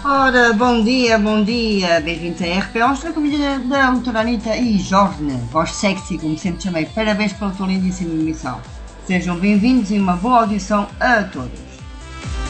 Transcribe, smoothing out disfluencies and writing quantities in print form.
Ora, bom dia, bem-vindos a RP Ostra, com a vida da doutora Anitta e Jorge, voz sexy, como sempre chamei. Parabéns pela tua lindíssima emissão. Sejam bem-vindos e uma boa audição a todos.